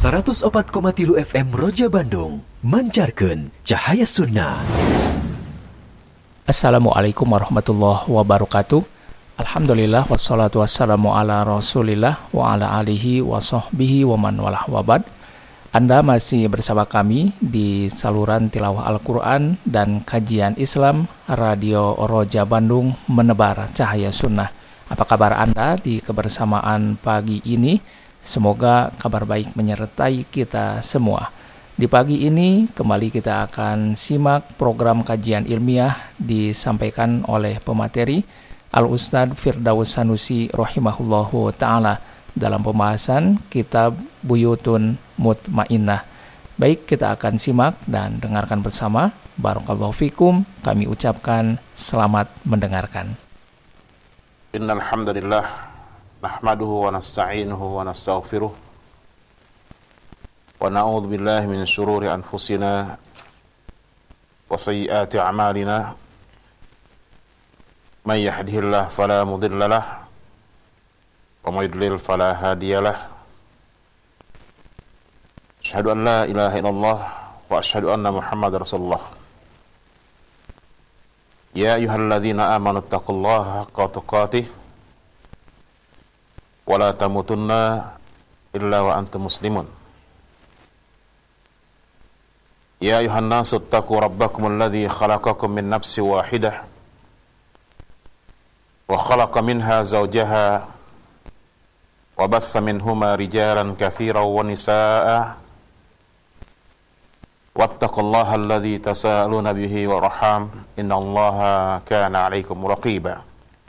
104,3 FM Roja Bandung mancarkeun cahaya sunnah. Assalamualaikum warahmatullahi wabarakatuh. Alhamdulillah wassalatu wassalamu ala rasulillah wa ala alihi wa sahbihi wa man walah wabad. Anda masih bersama kami di saluran tilawah Al-Quran dan kajian Islam Radio Roja Bandung menebar cahaya sunnah. Apa kabar Anda di kebersamaan pagi ini? Semoga kabar baik menyertai kita semua. Di pagi ini kembali kita akan simak program kajian ilmiah disampaikan oleh pemateri Al-Ustadz Firdaus Sanusi rahimahullahu ta'ala dalam pembahasan kitab Buyutun Mutmainnah. Baik, kita akan simak dan dengarkan bersama. Barakallahu fikum, kami ucapkan selamat mendengarkan. Innal hamdalillah nahmaduhu wa nasta'inuhu wa nastaghfiruh wa na'udzu billahi min shururi anfusina wa sayyiati a'malina. May yahdihillahu fala mudilla lahu wa may yudlil fala hadiya lahu. Asyhadu an la ilaha illallah wa asyhadu anna Muhammadar Rasulullah. Ya ayyuhalladzina amanu taqullaha haqqa tuqatih wa la tamutunna illa wa antum muslimun. Ya ayuhan nasu taqu rabbakum alladhi khalaqakum min nafsin wahidah wa khalaqa minha zawjaha wa batha minhuma rijalan katsiran wa nisaa'a wattaqullaha alladhi tasaaluna bihi wa arham innallaha kana 'alaykum raqiba.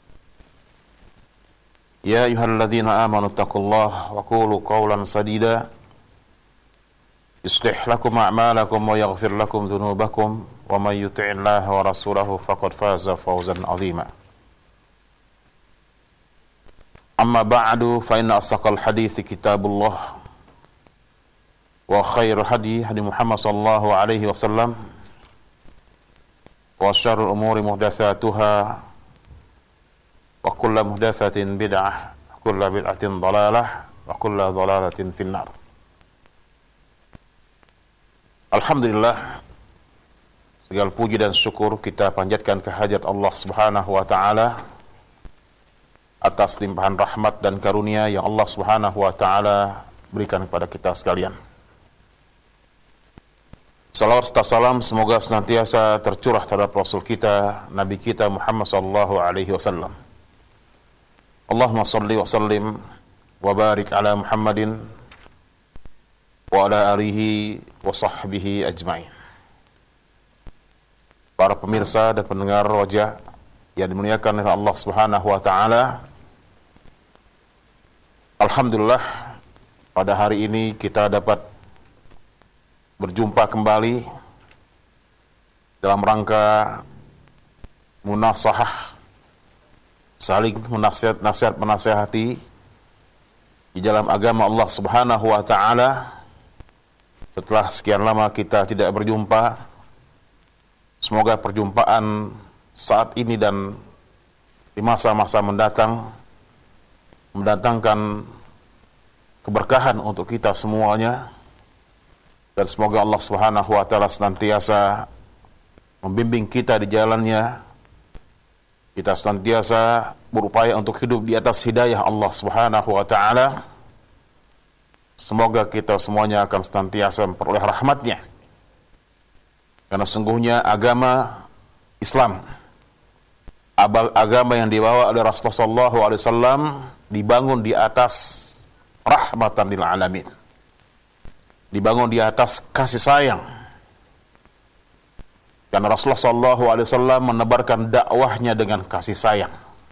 Ya ayyuhalladzina amanu taqullaha wa qulu qawlan sadida yuslih lakum a'malakum wa yaghfir lakum dhunubakum wa may yuti'illaha wa rasulahu faqad faza fawzan 'azima. Amma ba'du fa inna asdaqal hadithi kitabullah wa khairul hadi Muhammad sallallahu alaihi wasallam wa syarrul umuri muhdatsatuha wa kullu muhdatsatin bid'ah wa kullu bid'atin dhalalah wa kullu dhalalatin finnar. Alhamdulillah, segala puji dan syukur kita panjatkan kehadirat Allah Subhanahu wa taala atas limpahan rahmat dan karunia yang Allah Subhanahu wa taala berikan kepada kita sekalian. Salawat serta salam semoga senantiasa tercurah terhadap Rasul kita, Nabi kita Muhammad sallallahu alaihi wasallam. Allahumma shalli wa sallim wa barik ala Muhammadin wa ala alihi wa sahbihi ajma'in. Para pemirsa dan pendengar Roja yang dimuliakan oleh Allah Subhanahu wa taala, alhamdulillah pada hari ini kita dapat berjumpa kembali dalam rangka munasahah, saling menasihati di dalam agama Allah Subhanahu wa taala. Setelah sekian lama kita tidak berjumpa, semoga perjumpaan saat ini dan di masa-masa mendatang mendatangkan keberkahan untuk kita semuanya, dan semoga Allah Subhanahu wa taala senantiasa membimbing kita di jalannya. Kita senantiasa berupaya untuk hidup di atas hidayah Allah Subhanahu wa taala. Semoga kita semuanya akan senantiasa memperoleh rahmatnya. Karena sungguhnya agama Islam, agama yang dibawa oleh Rasulullah SAW, dibangun di atas rahmatan lil alamin, dibangun di atas kasih sayang. Karena Rasulullah SAW menebarkan dakwahnya dengan kasih sayang.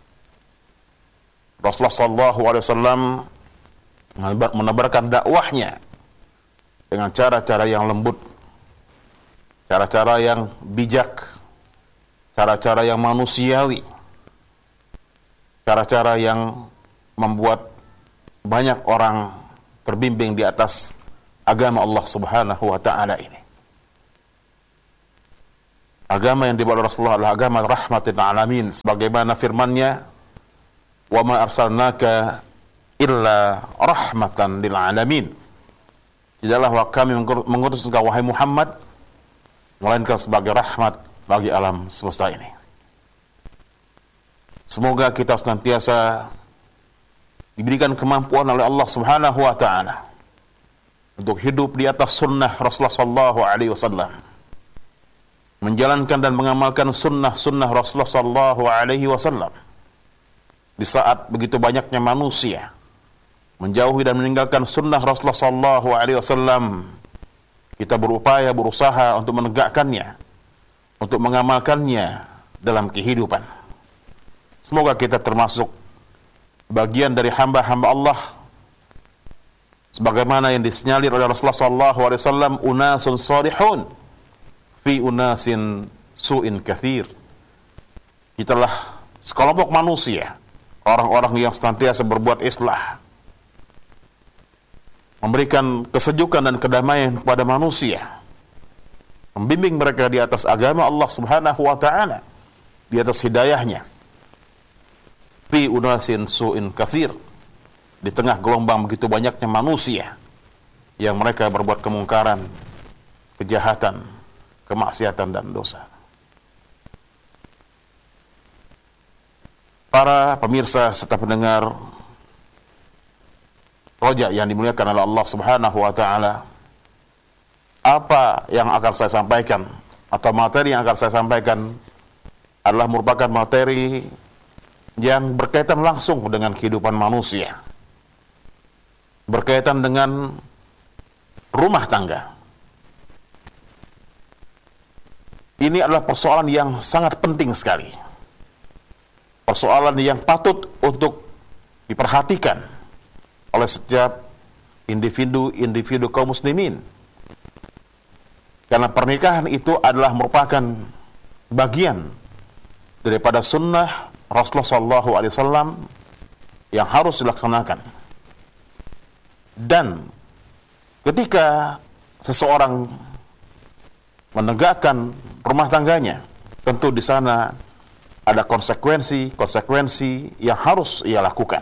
Rasulullah SAW menebarkan dakwahnya dengan cara-cara yang lembut, cara-cara yang bijak, cara-cara yang manusiawi, cara-cara yang membuat banyak orang terbimbing di atas agama Allah Subhanahu wa taala ini. Agama yang dibawa Rasulullah adalah agama rahmatil alamin, sebagaimana firman-Nya, "Wa ma arsalnaka illa rahmatan lil alamin." tidaklah kami mengutus engkau wahai Muhammad melainkan sebagai rahmat bagi alam semesta ini. Semoga kita senantiasa diberikan kemampuan oleh Allah Subhanahu wa taala untuk hidup di atas sunnah Rasulullah sallallahu alaihi wasallam, menjalankan dan mengamalkan sunnah-sunnah Rasulullah sallallahu alaihi wasallam di saat begitu banyaknya manusia menjauhi dan meninggalkan sunnah Rasulullah sallallahu alaihi wasallam. Kita berusaha untuk menegakkannya, untuk mengamalkannya dalam kehidupan. Semoga kita termasuk bagian dari hamba-hamba Allah sebagaimana yang disinyalir oleh Rasulullah sallallahu alaihi wasallam, unasun salihun fi unasin su'in katsir. Kitalah sekelompok manusia, orang-orang yang senantiasa berbuat islah, memberikan kesejukan dan kedamaian kepada manusia, membimbing mereka di atas agama Allah Subhanahu wa taala, di atas hidayahnya. Fi unasin su'in katsir, di tengah gelombang begitu banyaknya manusia yang mereka berbuat kemungkaran, kejahatan, kemaksiatan dan dosa. Para pemirsa serta pendengar Roja yang dimuliakan oleh Allah Subhanahu wa taala, apa yang akan saya sampaikan atau materi yang akan saya sampaikan adalah merupakan materi yang berkaitan langsung dengan kehidupan manusia, berkaitan dengan rumah tangga. Ini adalah persoalan yang sangat penting sekali, persoalan yang patut untuk diperhatikan oleh setiap individu kaum muslimin, karena pernikahan itu adalah merupakan bagian daripada sunnah Rasulullah SAW yang harus dilaksanakan. Dan ketika seseorang menegakkan rumah tangganya, tentu di sana ada konsekuensi yang harus ia lakukan.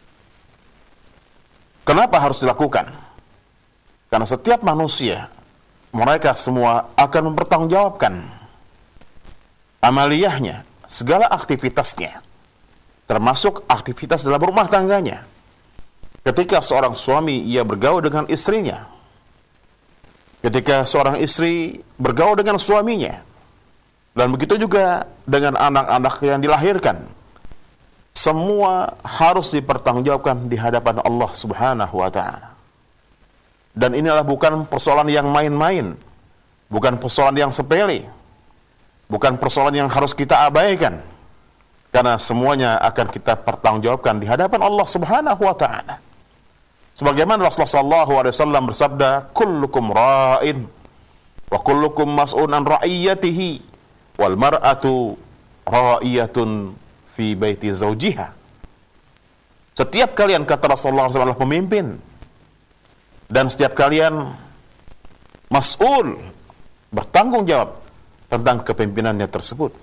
Kenapa harus dilakukan? Karena setiap manusia, mereka semua akan mempertanggungjawabkan amaliyahnya, segala aktivitasnya, termasuk aktivitas dalam rumah tangganya. Ketika seorang suami ia bergaul dengan istrinya, ketika seorang istri bergaul dengan suaminya, dan begitu juga dengan anak-anak yang dilahirkan, semua harus dipertanggungjawabkan di hadapan Allah Subhanahu wa taala. Dan inilah bukan persoalan yang main-main, bukan persoalan yang sepele, bukan persoalan yang harus kita abaikan, karena semuanya akan kita pertanggungjawabkan di hadapan Allah Subhanahu wa taala. Sebagaimana Rasulullah sallallahu alaihi wasallam bersabda, kullukum ra'in wa kullukum mas'ulun an ra'iyatihi wal mar'atu ra'iyatun fi baiti zawjiha. Setiap kalian, kata Rasulullah SAW, adalah pemimpin, dan setiap kalian mas'ul, bertanggung jawab tentang kepemimpinannya tersebut.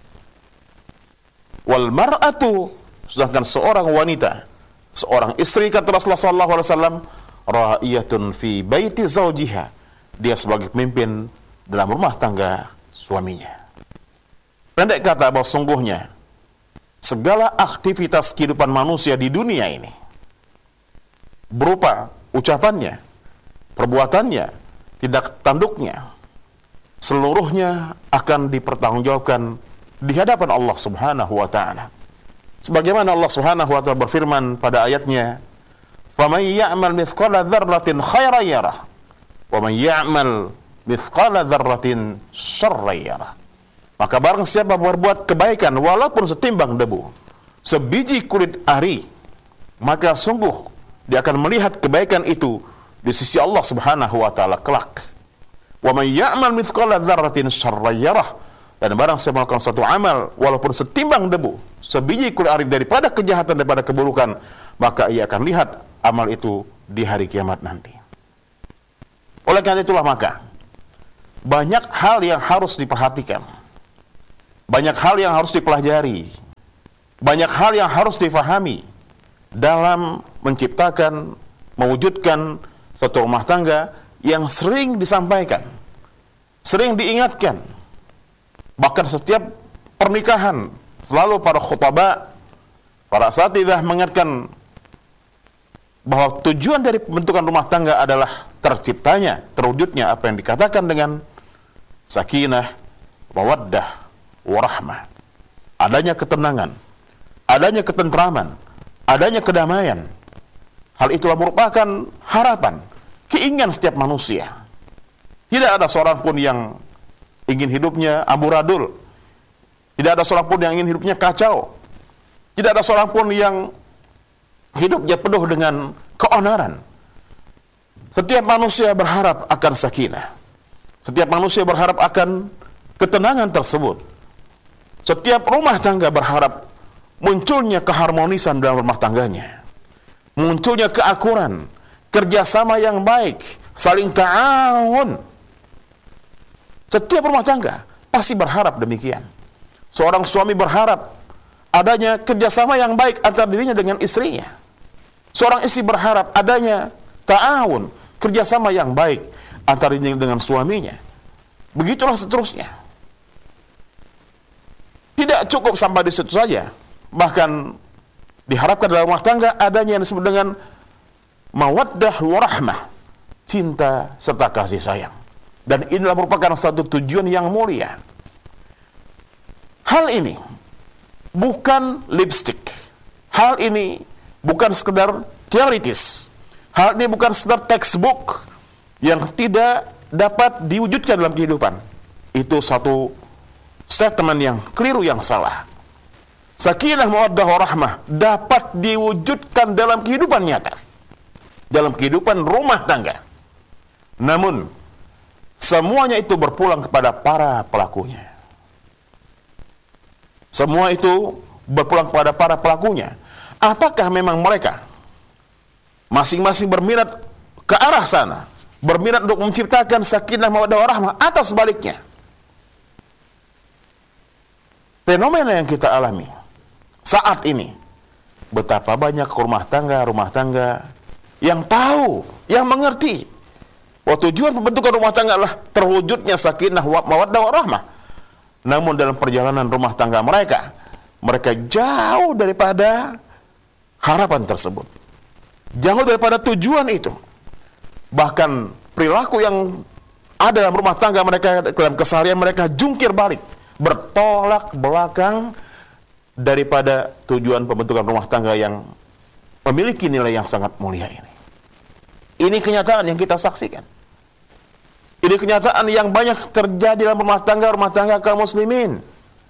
Wal mar'atu, sedangkan seorang wanita, seorang istri, kata Rasulullah SAW, ra'iyatun fi baiti zawjiha, dia sebagai pemimpin dalam rumah tangga suaminya. Pendek kata, bahwa sungguhnya segala aktivitas kehidupan manusia di dunia ini, berupa ucapannya, perbuatannya, tindak tanduknya, seluruhnya akan dipertanggungjawabkan di hadapan Allah Subhanahu wa taala. Sebagaimana Allah Subhanahu wa taala berfirman pada ayatnya, "Faman ya'mal mithqala dzarratin khairan yarah, wa man ya'mal mithqala dzarratin syarran yarah." Maka barang siapa berbuat kebaikan walaupun setimbang debu, sebiji kulit ari, maka sungguh dia akan melihat kebaikan itu di sisi Allah Subhanahu wa taala kelak. Wa may ya'mal mithqala dzarratin syarran yarah, dan barang siapa melakukan satu amal walaupun setimbang debu, sebiji kulit ari daripada kejahatan, daripada keburukan, maka ia akan lihat amal itu di hari kiamat nanti. Oleh karena itulah maka banyak hal yang harus diperhatikan, banyak hal yang harus dipelajari, banyak hal yang harus difahami dalam menciptakan, mewujudkan satu rumah tangga yang sering disampaikan, sering diingatkan. Bahkan setiap pernikahan selalu para khutbah, para asatidzah mengingatkan bahwa tujuan dari pembentukan rumah tangga adalah terciptanya, terwujudnya apa yang dikatakan dengan sakinah, mawaddah, warahmah. Adanya ketenangan, adanya ketentraman, adanya kedamaian. Hal itulah merupakan harapan, keinginan setiap manusia. Tidak ada seorang pun yang ingin hidupnya amburadul. Tidak ada seorang pun yang ingin hidupnya kacau. Tidak ada seorang pun yang hidupnya penuh dengan keonaran. Setiap manusia berharap akan sakinah. Setiap manusia berharap akan ketenangan tersebut. Setiap rumah tangga berharap munculnya keharmonisan dalam rumah tangganya. Munculnya keakuran, kerjasama yang baik, saling ta'awun. Setiap rumah tangga pasti berharap demikian. Seorang suami berharap adanya kerjasama yang baik antara dirinya dengan istrinya. Seorang istri berharap adanya ta'awun, kerjasama yang baik antara dirinya dengan suaminya. Begitulah seterusnya. Tidak cukup sampai di situ saja. Bahkan diharapkan dalam rumah tangga adanya yang disebut dengan mawaddah warahmah, cinta serta kasih sayang. Dan inilah merupakan satu tujuan yang mulia. Hal ini bukan lipstick. Hal ini bukan sekedar teoritis. Hal ini bukan sekedar textbook yang tidak dapat diwujudkan dalam kehidupan. Itu satu statement yang keliru, yang salah. Sakinah mawaddah warahmah dapat diwujudkan dalam kehidupan nyata, dalam kehidupan rumah tangga. Namun semuanya itu berpulang kepada para pelakunya. Semua itu berpulang kepada para pelakunya. Apakah memang mereka masing-masing berminat ke arah sana, berminat untuk menciptakan sakinah mawaddah warahmah, atau sebaliknya? Fenomena yang kita alami saat ini, betapa banyak rumah tangga yang tahu, yang mengerti bahwa tujuan pembentukan rumah tangga adalah terwujudnya sakinah mawaddah warahmah. Namun dalam perjalanan rumah tangga mereka jauh daripada harapan tersebut, jauh daripada tujuan itu. Bahkan perilaku yang ada dalam rumah tangga mereka, dalam keseharian mereka, jungkir balik, bertolak belakang daripada tujuan pembentukan rumah tangga yang memiliki nilai yang sangat mulia ini. Ini kenyataan yang kita saksikan. Ini kenyataan yang banyak terjadi dalam rumah tangga kaum muslimin.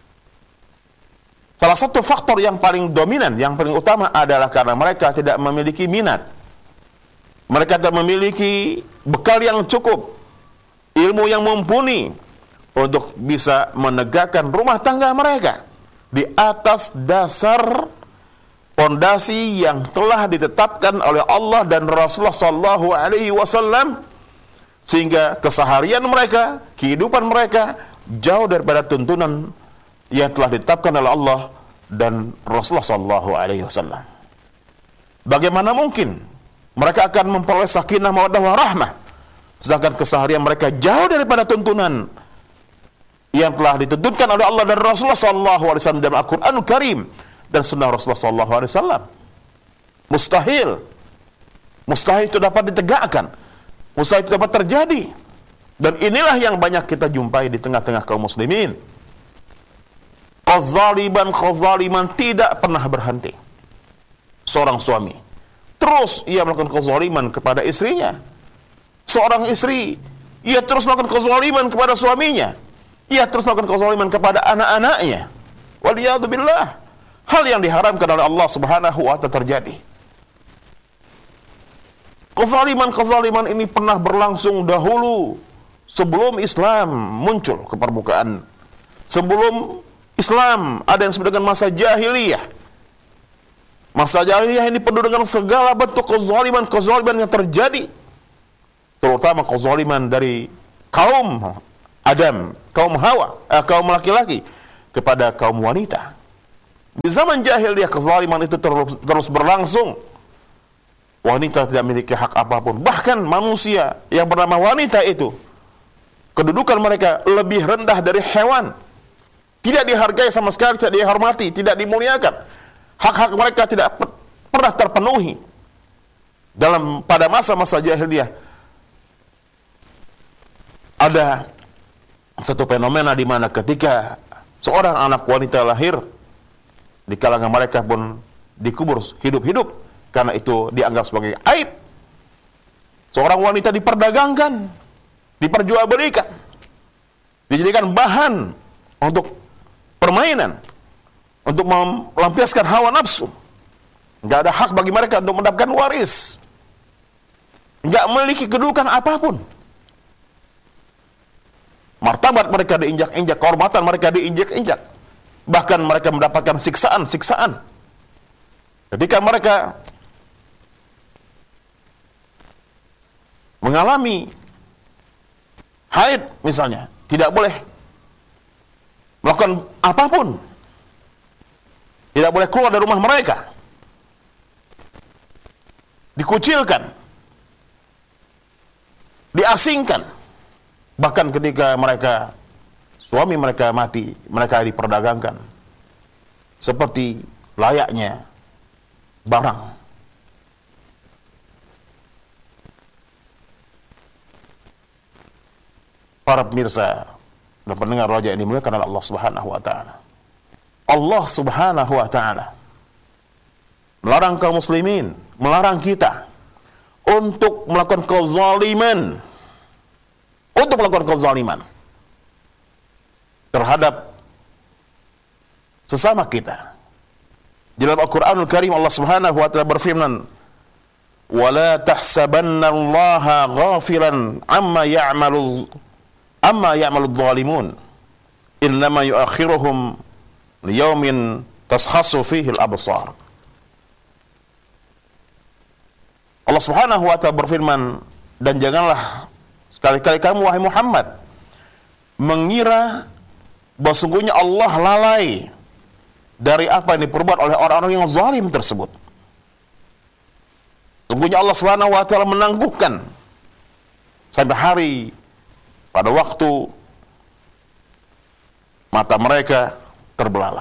Salah satu faktor yang paling dominan, yang paling utama adalah karena mereka tidak memiliki minat. Mereka tidak memiliki bekal yang cukup, ilmu yang mumpuni untuk bisa menegakkan rumah tangga mereka di atas dasar pondasi yang telah ditetapkan oleh Allah dan Rasulullah sallallahu alaihi wasallam, sehingga keseharian mereka, kehidupan mereka jauh daripada tuntunan yang telah ditetapkan oleh Allah dan Rasulullah sallallahu alaihi wasallam. Bagaimana mungkin mereka akan memperoleh sakinah mawaddah warahmah sedangkan keseharian mereka jauh daripada tuntunan yang telah ditentukan oleh Allah dan Rasulullah sallallahu alaihi wasallam dalam Al-Qur'anul Karim dan sunnah Rasulullah sallallahu alaihi wasallam? Mustahil itu dapat ditegakkan, mustahil itu dapat terjadi. Dan inilah yang banyak kita jumpai di tengah-tengah kaum muslimin. Kezaliman tidak pernah berhenti. Seorang suami terus ia melakukan kezaliman kepada istrinya. Seorang istri ia terus melakukan kezaliman kepada suaminya. Ia terus melakukan kezaliman kepada anak-anaknya. Waliyadzubillah. Hal yang diharamkan oleh Allah Subhanahu wa ta'ala terjadi. Kezaliman ini pernah berlangsung dahulu sebelum Islam muncul ke permukaan. Sebelum Islam ada yang disebut dengan masa jahiliyah. Masa jahiliyah ini penuh dengan segala bentuk kezaliman yang terjadi. Terutama kezaliman dari kaum Adam, kaum Hawa, kaum laki-laki kepada kaum wanita. Di zaman jahiliyah kezaliman itu terus berlangsung. wanita tidak memiliki hak apapun. Bahkan manusia yang bernama wanita itu, kedudukan mereka lebih rendah dari hewan. Tidak dihargai sama sekali, tidak dihormati, tidak dimuliakan. Hak-hak mereka tidak pernah terpenuhi. Pada masa-masa jahiliyah ada satu fenomena di mana ketika seorang anak wanita lahir, di kalangan mereka pun dikubur hidup-hidup karena itu dianggap sebagai aib. Seorang wanita diperdagangkan, diperjualbelikan, dijadikan bahan untuk permainan, untuk melampiaskan hawa nafsu. Nggak ada hak bagi mereka untuk mendapatkan waris, nggak memiliki kedudukan apapun. Martabat mereka diinjak-injak, kehormatan mereka diinjak-injak. Bahkan mereka mendapatkan siksaan-siksaan ketika mereka mengalami haid misalnya, tidak boleh melakukan apapun, tidak boleh keluar dari rumah mereka, dikucilkan, diasingkan. Bahkan ketika suami mereka mati, mereka diperdagangkan seperti layaknya barang. Para pemirsa dan pendengar raja ini dimuliakan oleh Allah Subhanahu wa taala. Allah Subhanahu wa taala melarang kaum muslimin, melarang kita untuk melakukan kezaliman, terhadap sesama kita. Di dalam Al-Qur'anul Karim Allah Subhanahu wa taala berfirman, "Wala tahsabannallaha ghafilan amma ya'malu adh-dhalimun. Innama yu'akhiruhum liyaumin tashkhasu fihi al-absar." Allah Subhanahu wa taala berfirman, dan janganlah sekali-kali kamu wahai Muhammad mengira bahwa sungguhnya Allah lalai dari apa yang diperbuat oleh orang-orang yang zalim tersebut. Sungguhnya Allah Subhanahu wa taala menangguhkan sampai hari pada waktu mata mereka terbelalak.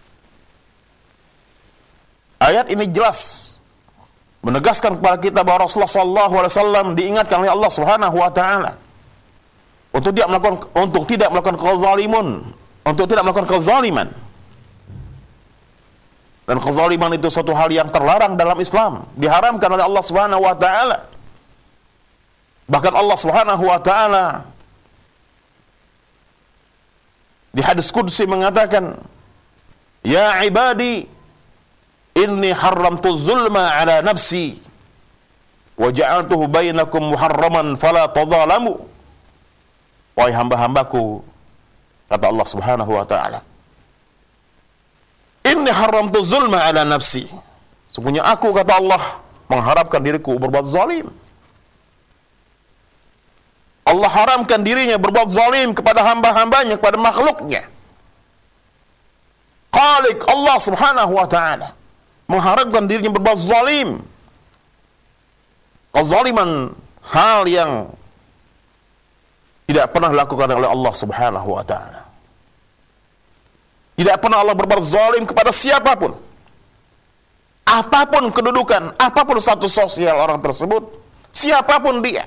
Ayat ini jelas menegaskan kepada kita bahwa Rasulullah SAW diingatkan oleh Allah Subhanahu wa taala untuk tidak melakukan kezaliman, untuk tidak melakukan kezaliman. Dan kezaliman itu suatu hal yang terlarang dalam Islam, diharamkan oleh Allah Subhanahu wa taala. Bahkan Allah Subhanahu wa taala di hadis qudsi mengatakan, "Ya ibadi, inni haramtu zulma ala nafsi wa ja'altuhu bainakum muharraman fala tadhalamu." Wahai hamba-hambaku, kata Allah Subhanahu wa taala, inni haramtu zulma ala nafsi. Sesungguhnya aku, kata Allah, mengharapkan diriku berbuat zalim. Allah haramkan dirinya berbuat zalim kepada hamba-hambanya, kepada makhluknya. Khaliq Allah Subhanahu wa taala mengharapkan dirinya berbuat zalim. Kezaliman hal yang tidak pernah dilakukan oleh Allah Subhanahu wa taala. Tidak pernah Allah berbuat zalim kepada siapapun. Apapun kedudukan, apapun status sosial orang tersebut, siapapun dia.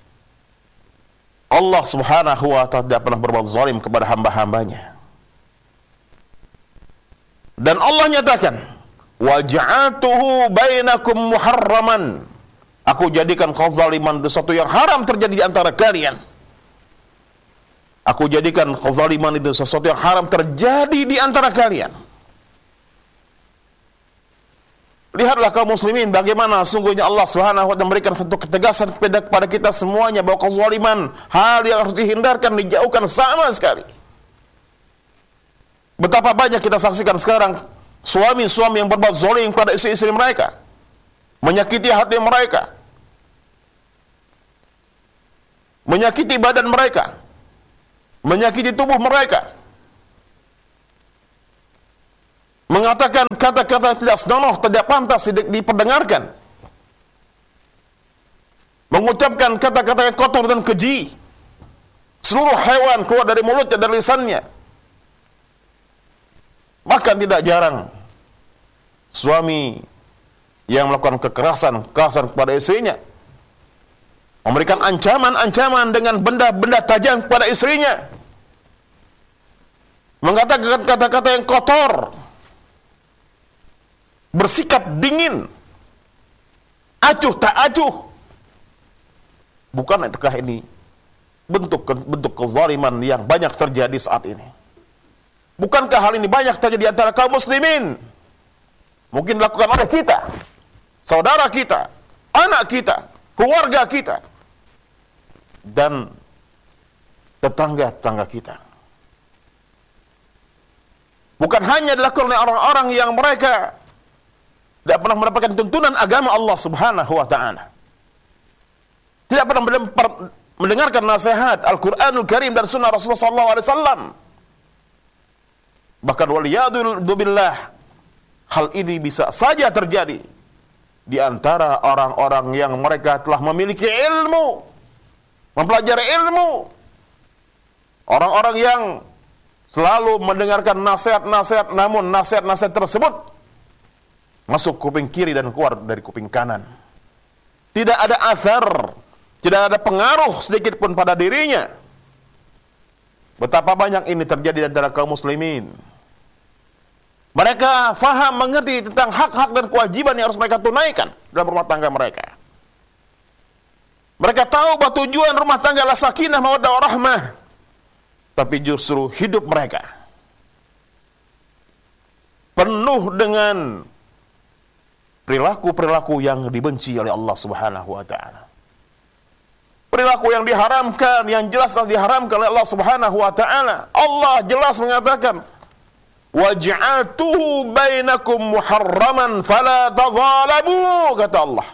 Allah Subhanahu wa taala tidak pernah berbuat zalim kepada hamba-hambanya. Dan Allah nyatakan, "Wa ja'altuhu bainakum muharraman." Aku jadikan kezaliman itu sesuatu yang haram terjadi di antara kalian. Aku jadikan kezaliman itu sesuatu yang haram terjadi di antara kalian. Lihatlah kaum muslimin bagaimana sungguhnya Allah Subhanahu wa taala memberikan satu ketegasan kepada kita semuanya bahwa kezaliman hal yang harus dihindarkan, dijauhkan sama sekali. Betapa banyak kita saksikan sekarang suami-suami yang berbuat zalim kepada istri-istri mereka, menyakiti hati mereka, menyakiti badan mereka, menyakiti tubuh mereka, mengatakan kata-kata tidak senonoh, tidak pantas diperdengarkan, mengucapkan kata-kata yang kotor dan keji. Seluruh hewan keluar dari mulutnya dan lisannya. Bahkan tidak jarang suami yang melakukan kekerasan kepada istrinya, memberikan ancaman-ancaman dengan benda-benda tajam kepada istrinya, mengatakan kata-kata yang kotor, bersikap dingin, acuh tak acuh. Bukankah ini bentuk kezaliman yang banyak terjadi saat ini? Bukankah hal ini banyak terjadi di antara kaum muslimin? Mungkin dilakukan oleh kita, saudara kita, anak kita, keluarga kita, dan tetangga-tetangga kita. Bukan hanya dilakukan oleh orang-orang yang mereka tidak pernah mendapatkan tuntunan agama Allah Subhanahu wa ta'ala, tidak pernah mendengarkan nasihat Al-Quranul Karim dan sunnah Rasulullah SAW. Bahkan waliyadu billah, hal ini bisa saja terjadi di antara orang-orang yang mereka telah memiliki ilmu, mempelajari ilmu. Orang-orang yang selalu mendengarkan nasihat-nasihat, namun nasihat-nasihat tersebut masuk kuping kiri dan keluar dari kuping kanan. Tidak ada athar, tidak ada pengaruh sedikit pun pada dirinya. Betapa banyak ini terjadi di antara kaum muslimin. Mereka faham, mengerti tentang hak-hak dan kewajiban yang harus mereka tunaikan dalam rumah tangga mereka. Mereka tahu bahwa tujuan rumah tangga adalah sakinah, mawaddah, warahmah. Tapi justru hidup mereka penuh dengan perilaku-perilaku yang dibenci oleh Allah Subhanahu wa ta'ala. Perilaku yang diharamkan, yang jelas diharamkan oleh Allah Subhanahu wa ta'ala. Allah jelas mengatakan, waj'atuhu bainakum muharraman fala tadzalamu, kata Allah.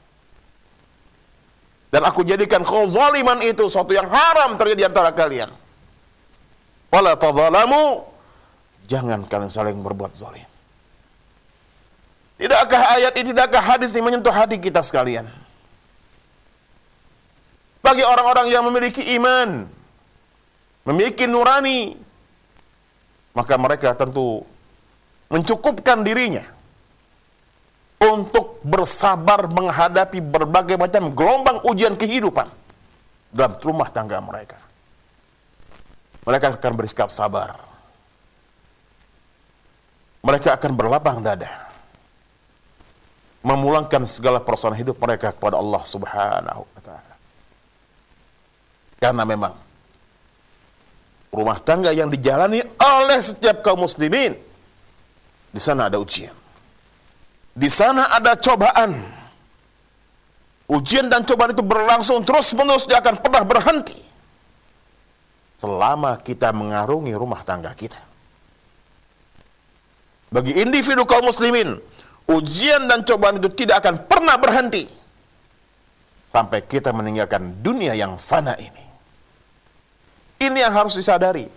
Dan aku jadikan kezaliman itu suatu yang haram terjadi antara kalian. Fala tadzalamu, jangan kalian saling berbuat zalim. Tidakkah ayat ini, tidakkah hadis ini menyentuh hati kita sekalian? Bagi orang-orang yang memiliki iman, memiliki nurani, maka mereka tentu mencukupkan dirinya untuk bersabar menghadapi berbagai macam gelombang ujian kehidupan dalam rumah tangga mereka. Mereka akan bersikap sabar. Mereka akan berlapang dada, memulangkan segala persoalan hidup mereka kepada Allah Subhanahu wa ta'ala. Karena memang rumah tangga yang dijalani oleh setiap kaum muslimin, di sana ada ujian, di sana ada cobaan. Ujian dan cobaan itu berlangsung terus-menerus, tidak akan pernah berhenti selama kita mengarungi rumah tangga kita. Bagi individu kaum muslimin, ujian dan cobaan itu tidak akan pernah berhenti sampai kita meninggalkan dunia yang fana ini. Ini yang harus disadari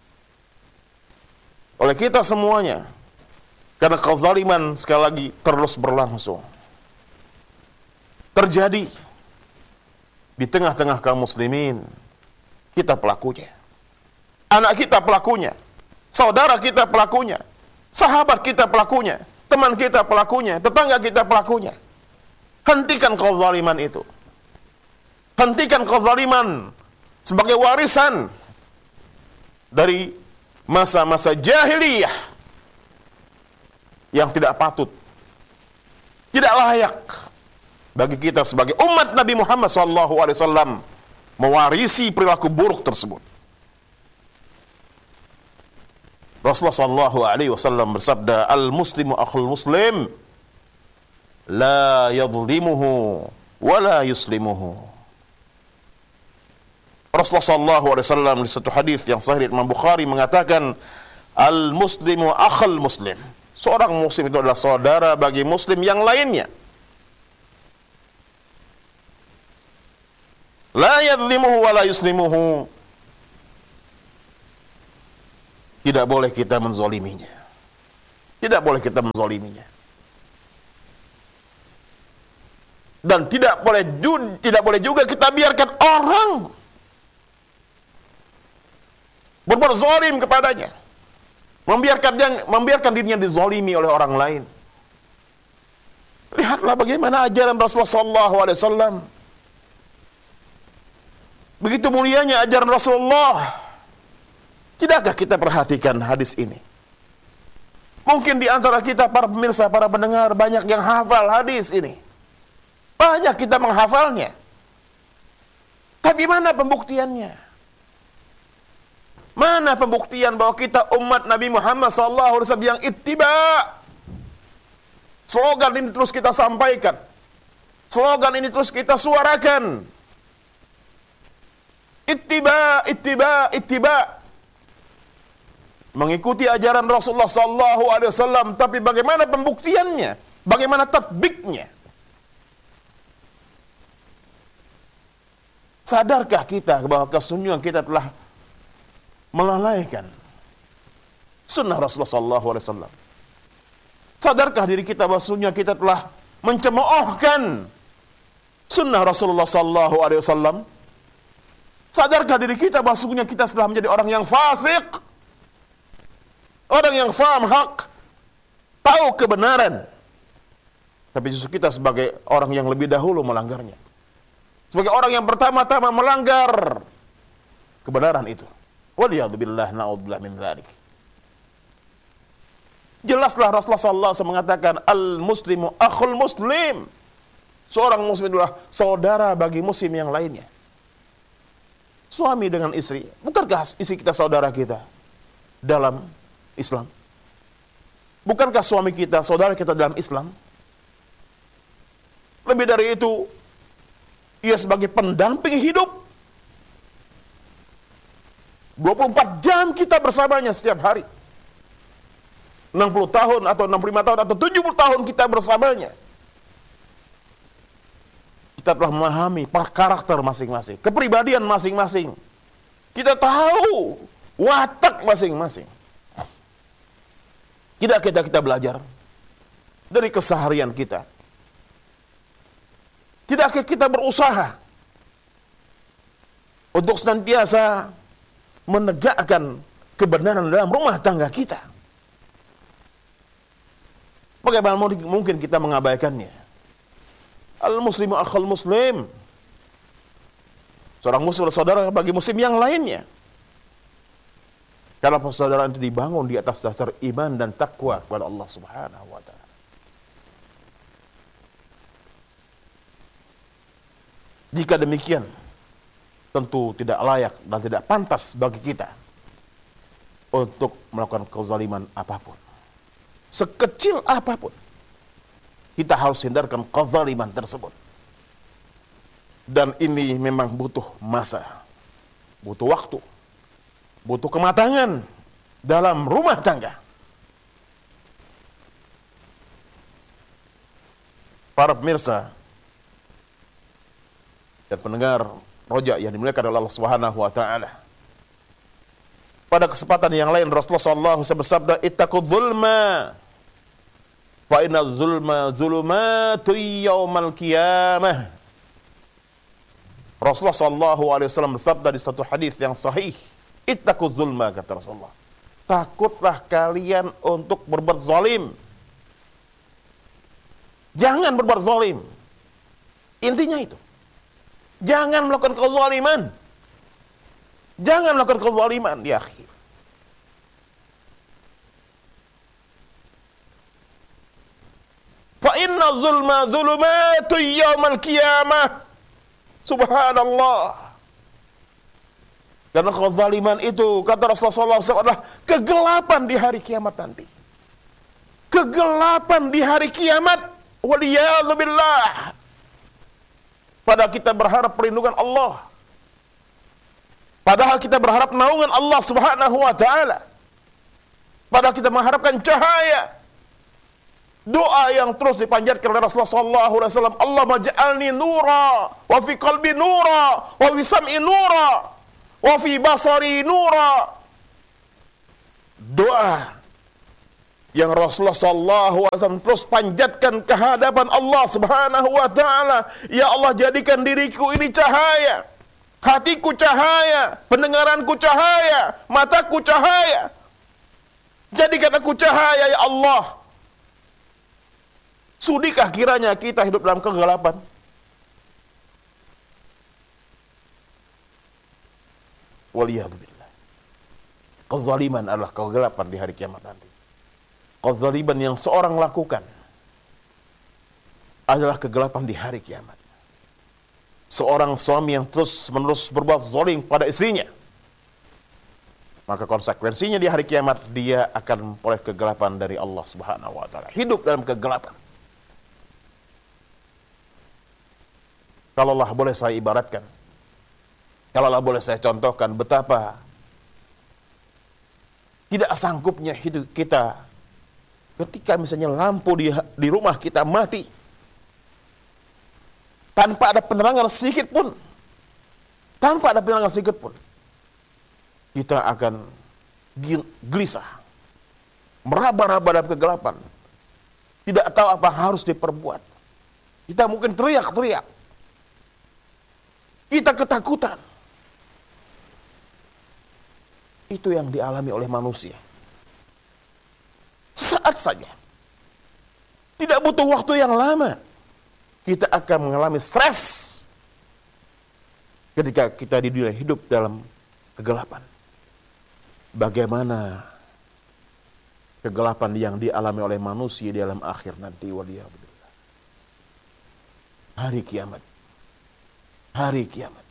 oleh kita semuanya. Karena kezaliman sekali lagi terus berlangsung, terjadi di tengah-tengah kaum muslimin. Kita pelakunya, anak kita pelakunya, saudara kita pelakunya, sahabat kita pelakunya, teman kita pelakunya, tetangga kita pelakunya. Hentikan kezaliman itu. Hentikan kezaliman sebagai warisan dari masa-masa jahiliyah yang tidak patut, tidak layak bagi kita sebagai umat Nabi Muhammad SAW mewarisi perilaku buruk tersebut. Rasulullah SAW bersabda, al-muslimu akhul muslim, la yadhlimuhu wa la yuslimuhu. Rasulullah SAW di satu hadis yang sahih Imam Bukhari mengatakan, al-muslimu akhul muslim. Seorang muslim itu adalah saudara bagi muslim yang lainnya. La yadhlimuhu wa la yuslimuhu. Tidak boleh kita menzoliminya. Tidak boleh kita menzoliminya. Dan tidak boleh juga kita biarkan orang berbuat zalim kepadanya, membiarkan dirinya dizalimi oleh orang lain. Lihatlah bagaimana ajaran Rasulullah SAW. Begitu mulianya ajaran Rasulullah. Tidakkah kita perhatikan hadis ini? Mungkin di antara kita para pemirsa, para pendengar, banyak yang hafal hadis ini. Banyak kita menghafalnya. Tapi mana pembuktiannya? Mana pembuktian bahwa kita umat Nabi Muhammad SAW yang ittiba? Slogan ini terus kita sampaikan. Slogan ini terus kita suarakan. Ittiba, ittiba, ittiba. Mengikuti ajaran Rasulullah SAW. Tapi bagaimana pembuktiannya? Bagaimana tatbiknya? Sadarkah kita bahwa kesungguhan kita telah melalaikan sunnah Rasulullah SAW? Sadarkah diri kita bahwa sesungguhnya kita telah mencemoohkan sunnah Rasulullah SAW? Sadarkah diri kita bahwa sesungguhnya kita telah menjadi orang yang fasik, orang yang faham hak, tahu kebenaran, tapi justru kita sebagai orang yang lebih dahulu melanggarnya, sebagai orang yang pertama-tama melanggar kebenaran itu. Waliyadzubillah, na'udzubillah min dzalik. Jelaslah Rasulullah SAW mengatakan, al-muslimu akhul muslim. Seorang muslim adalah saudara bagi muslim yang lainnya. Suami dengan istri, bukankah istri kita saudara kita dalam Islam? Bukankah suami kita saudara kita dalam Islam? Lebih dari itu, ia sebagai pendamping hidup. 24 jam kita bersamanya setiap hari. 60 tahun atau 65 tahun atau 70 tahun kita bersamanya. Kita telah memahami karakter masing-masing, kepribadian masing-masing. Kita tahu watak masing-masing. Tidak kita belajar dari keseharian kita. Tidakkah kita berusaha untuk senantiasa menegakkan kebenaran dalam rumah tangga kita? Bagaimana mungkin kita mengabaikannya? Al-muslimu akhul muslim. Seorang muslim saudara bagi muslim yang lainnya. Karena persaudaraan itu dibangun di atas dasar iman dan takwa kepada Allah Subhanahu wa ta'ala. Jika demikian, tentu tidak layak dan tidak pantas bagi kita untuk melakukan kezaliman apapun. Sekecil apapun, kita harus hindarkan kezaliman tersebut. Dan ini memang butuh masa, butuh waktu, butuh kematangan dalam rumah tangga. Para pemirsa dan pendengar Roja yang dimuliakan oleh Allah Subhanahu wa ta'ala. Pada kesempatan yang lain Rasulullah SAW bersabda, ittaqul zulma fa inna zulma zulumatu yaumal qiyamah. Rasulullah SAW bersabda di satu hadis yang sahih, ittaqul zulma, kata Rasulullah. Takutlah kalian untuk berbuat zalim. Jangan berbuat zalim. Intinya itu. Jangan melakukan kezaliman. Jangan melakukan kezaliman, ya akhi. Fa inna zulma zulumatu yaumal qiyamah. Subhanallah. Karena kezaliman itu, kata Rasulullah SAW, adalah kegelapan di hari kiamat nanti. Kegelapan di hari kiamat. Waliyadzubillah. Padahal kita berharap perlindungan Allah. Padahal kita berharap naungan Allah Subhanahu wa ta'ala. Padahal kita mengharapkan cahaya. Doa yang terus dipanjatkan oleh Rasulullah SAW. Allahumma ja'alni nura, wa fi qalbi nura, wa fi sam'i nura, wa fi basari nura. Doa yang Rasulullah SAW terus panjatkan ke hadapan Allah Subhanahu wa Ta'ala. Ya Allah, jadikan diriku ini cahaya, hatiku cahaya, pendengaranku cahaya, mataku cahaya. Jadikan aku cahaya, ya Allah. Sudikah kiranya kita hidup dalam kegelapan? Waliyahzubillah. Kezaliman adalah kegelapan di hari kiamat nanti. Kezaliman yang seorang lakukan adalah kegelapan di hari kiamat. Seorang suami yang terus-menerus berbuat zalim pada istrinya, maka konsekuensinya di hari kiamat dia akan memperoleh kegelapan dari Allah Subhanahu wa Ta'ala. Hidup dalam kegelapan. Kalaulah boleh saya ibaratkan, kalaulah boleh saya contohkan betapa tidak sanggupnya hidup kita ketika misalnya lampu di rumah kita mati tanpa ada penerangan sedikit pun, kita akan gelisah, meraba-raba dalam kegelapan, tidak tahu apa harus diperbuat. Kita mungkin teriak-teriak, kita ketakutan. Itu yang dialami oleh manusia. Sesaat saja, tidak butuh waktu yang lama, kita akan mengalami stres ketika kita di dunia hidup dalam kegelapan. Bagaimana kegelapan yang dialami oleh manusia di alam akhir nanti, waliyahzubillah. Hari kiamat. Hari kiamat.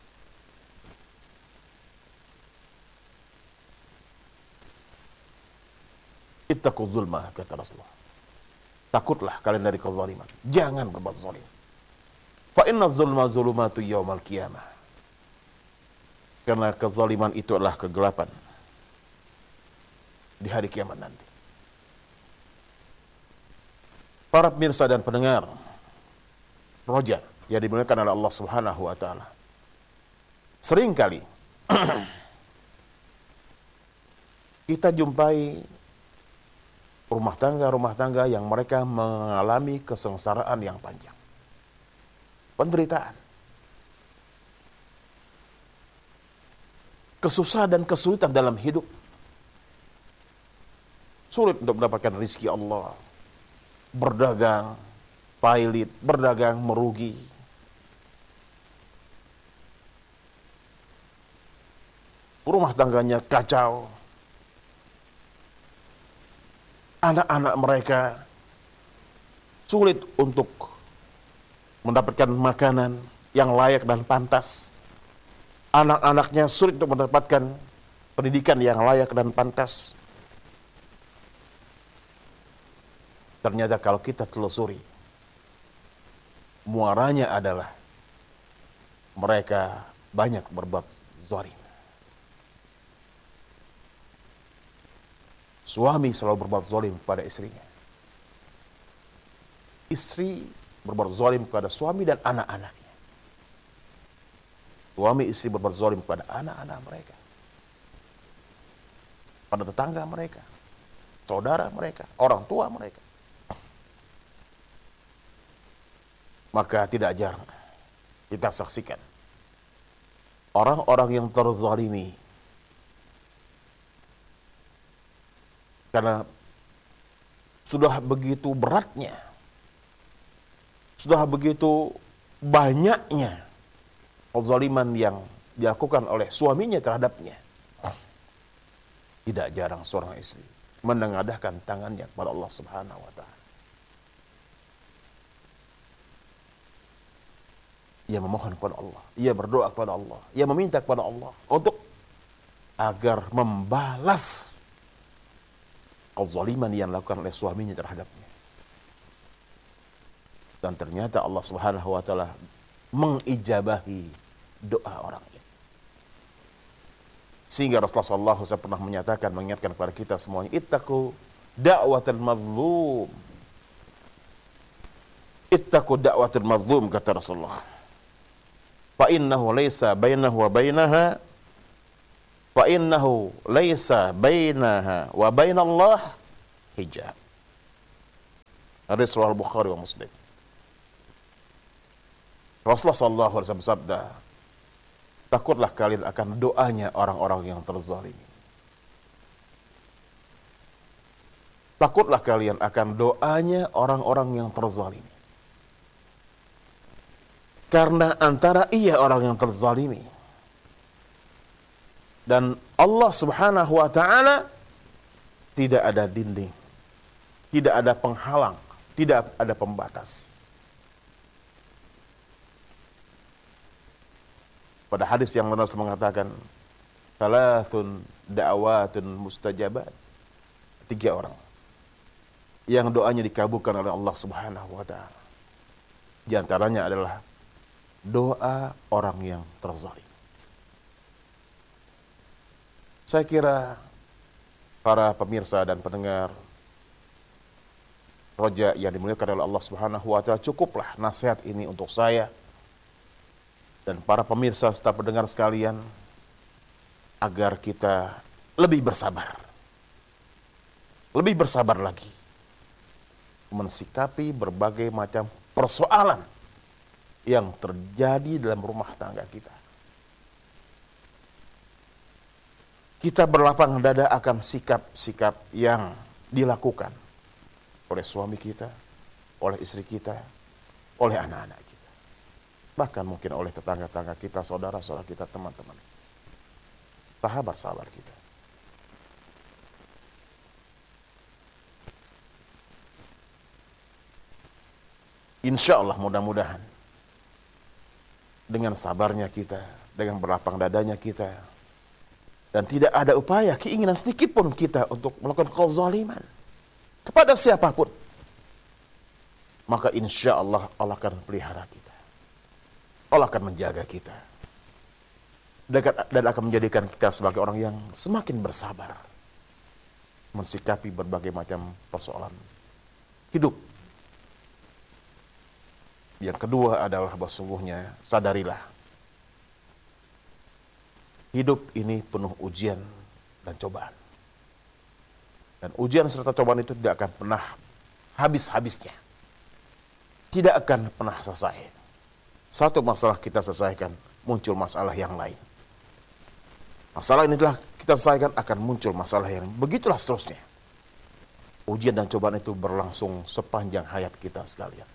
Ittaqu dzulma, kata Rasulullah. Takutlah kalian dari kezaliman. Jangan berbuat zalim. Fa inna dzulma dzulumatu yaumal qiyamah. Karena kezaliman itu adalah kegelapan di hari kiamat nanti. Para pemirsa dan pendengar Roja yang dimuliakan oleh Allah Subhanahu wa Ta'ala, seringkali kita jumpai rumah tangga yang mereka mengalami kesengsaraan yang panjang, penderitaan, kesusahan dan kesulitan dalam hidup, sulit untuk mendapatkan rezeki Allah, berdagang pailit, berdagang merugi, rumah tangganya kacau, anak-anak mereka sulit untuk mendapatkan makanan yang layak dan pantas. Anak-anaknya sulit untuk mendapatkan pendidikan yang layak dan pantas. Ternyata kalau kita telusuri, muaranya adalah mereka banyak berbuat zalim. Suami selalu berbuat zalim pada istrinya. Istri berbuat zalim kepada suami dan anak-anaknya. Suami istri berbuat zalim kepada anak-anak mereka, pada tetangga mereka, saudara mereka, orang tua mereka. Maka tidak jarang kita saksikan orang-orang yang terzalimi karena sudah begitu beratnya, sudah begitu banyaknya kezaliman yang dilakukan oleh suaminya terhadapnya. Tidak jarang seorang istri menengadahkan tangannya kepada Allah Subhanahu wa Ta'ala. Ia memohon kepada Allah, ia berdoa kepada Allah, ia meminta kepada Allah untuk agar membalas kezaliman yang dilakukan oleh suaminya terhadapnya. Dan ternyata Allah Subhanahu wa Ta'ala mengijabahi doa orang ini. Sehingga Rasulullah SAW pernah menyatakan, mengingatkan kepada kita semuanya, ittaqu da'watal mazlum. Ittaqu da'watal mazlum, kata Rasulullah. Fa innahu laysa bainahu wa bainaha fa innahu laysa bainaha wa bainallah hijab. Hadis riwayat Bukhari wa Muslim. Rasulullah sallallahu alaihi wasallam bersabda, takutlah kalian akan doanya orang-orang yang terzalimi. Takutlah kalian akan doanya orang-orang yang terzalimi. Karena antara ia orang yang terzalimi dan Allah Subhanahu wa ta'ala tidak ada dinding, tidak ada penghalang, tidak ada pembatas. Pada hadis yang Rasul mengatakan, thalathun da'awatun mustajabat. 3 orang yang doanya dikabulkan oleh Allah Subhanahu wa ta'ala. Di antaranya adalah doa orang yang terzalim. Saya kira para pemirsa dan pendengar Roja yang dimuliakan oleh Allah Subhanahu wa ta'ala, cukuplah nasihat ini untuk saya dan para pemirsa serta pendengar sekalian agar kita lebih bersabar. Lebih bersabar lagi mensikapi berbagai macam persoalan yang terjadi dalam rumah tangga kita. Kita berlapang dada akan sikap-sikap yang dilakukan oleh suami kita, oleh istri kita, oleh anak-anak kita. Bahkan mungkin oleh tetangga-tetangga kita, saudara-saudara kita, teman-teman, sahabat-sahabat kita. Insya Allah mudah-mudahan dengan sabarnya kita, dengan berlapang dadanya kita, dan tidak ada upaya, keinginan sedikit pun kita untuk melakukan kezaliman kepada siapapun, maka insya Allah Allah akan pelihara kita, Allah akan menjaga kita, dan akan menjadikan kita sebagai orang yang semakin bersabar mensikapi berbagai macam persoalan hidup. Yang kedua adalah bahwa sungguhnya sadarilah hidup ini penuh ujian dan cobaan. Dan ujian serta cobaan itu tidak akan pernah habis-habisnya. Tidak akan pernah selesai. Satu masalah kita selesaikan, muncul masalah yang lain. Masalah ini telah kita selesaikan, akan muncul masalah yang lain. Begitulah seterusnya. Ujian dan cobaan itu berlangsung sepanjang hayat kita sekalian.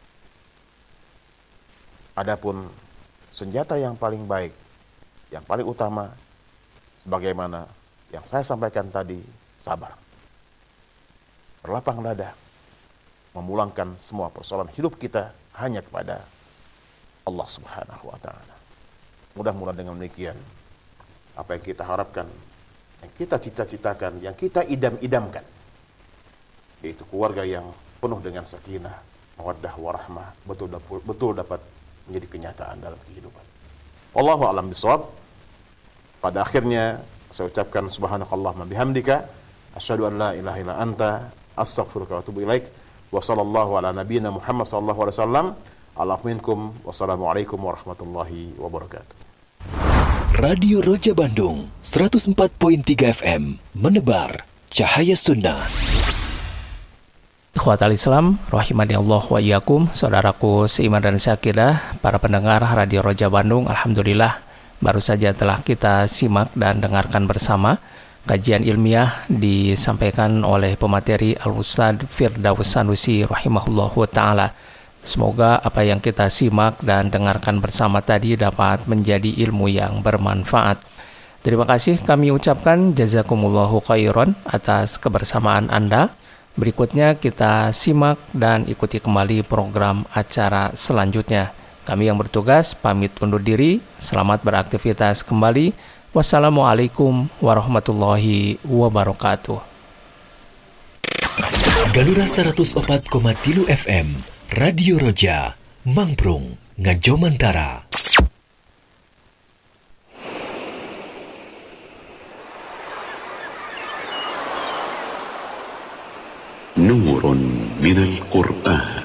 Adapun senjata yang paling baik, yang paling utama, sebagaimana yang saya sampaikan tadi, sabar. Berlapang dada, memulangkan semua persoalan hidup kita hanya kepada Allah Subhanahu wa ta'ala. Mudah-mudahan dengan demikian, apa yang kita harapkan, yang kita cita-citakan, yang kita idam-idamkan, yaitu keluarga yang penuh dengan sakinah, mawaddah, warahmah, betul dapat menjadi kenyataan dalam kehidupan. Wallahu a'lam bishawab. Pada akhirnya saya ucapkan subhanakallahumma bihamdika asyhadu an la ilaha illa anta astaghfiruka wa atubu ilaik. Wa sallallahu ala nabiyyina Muhammad sallallahu alaihi wasallam. Alaf minkum. Wassalamualaikum warahmatullahi wabarakatuh. Radio Roja Bandung 104.3 FM menebar cahaya sunnah. Ikhwatal Islam, rahimani Allah wa iyyakum, saudaraku seiman dan seakidah, para pendengar Radio Roja Bandung, alhamdulillah baru saja telah kita simak dan dengarkan bersama kajian ilmiah disampaikan oleh pemateri Al-Ustadz Firdaus Sanusi rahimahullahu ta'ala. Semoga apa yang kita simak dan dengarkan bersama tadi dapat menjadi ilmu yang bermanfaat. Terima kasih kami ucapkan jazakumullahu khairan atas kebersamaan Anda. Berikutnya kita simak dan ikuti kembali program acara selanjutnya. Kami yang bertugas pamit undur diri. Selamat beraktivitas kembali. Wassalamualaikum warahmatullahi wabarakatuh. Galura 104,3 FM Radio Roja Mangprung Ngajomantara. نور من القرآن